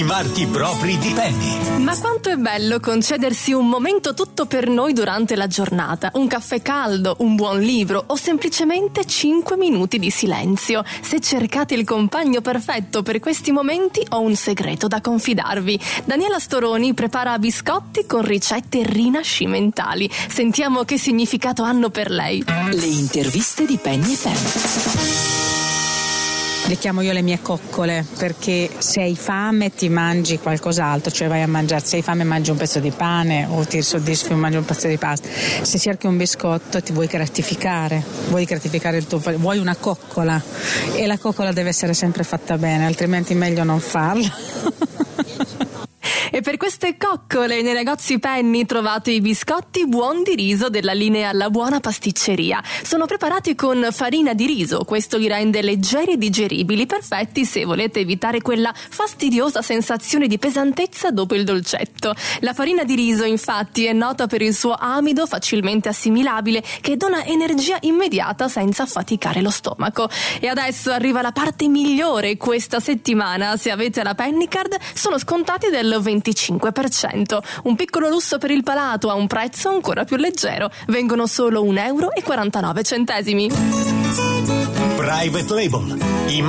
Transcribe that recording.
Marchi propri di Penny. Ma quanto è bello concedersi un momento tutto per noi durante la giornata. Un caffè caldo, un buon libro o semplicemente 5 minuti di silenzio. Se cercate il compagno perfetto per questi momenti, ho un segreto da confidarvi. Daniela Storoni prepara biscotti con ricette rinascimentali. Sentiamo che significato hanno per lei. Le interviste di Penny FM. Le chiamo io le mie coccole, perché se hai fame ti mangi qualcos'altro, cioè vai a mangiare, se hai fame mangi un pezzo di pane o ti soddisfi mangi un pezzo di pasta. Se cerchi un biscotto ti vuoi gratificare il tuo, vuoi una coccola, e la coccola deve essere sempre fatta bene, altrimenti meglio non farla. E per queste coccole nei negozi Penny trovate i biscotti buon di riso della linea La Buona Pasticceria. Sono preparati con farina di riso, questo li rende leggeri e digeribili, perfetti se volete evitare quella fastidiosa sensazione di pesantezza dopo il dolcetto. La farina di riso infatti è nota per il suo amido facilmente assimilabile che dona energia immediata senza affaticare lo stomaco. E adesso arriva la parte migliore questa settimana: se avete la Penny Card sono scontati del 25%, un piccolo lusso per il palato a un prezzo ancora più leggero. Vengono solo €1,49. Private Label. I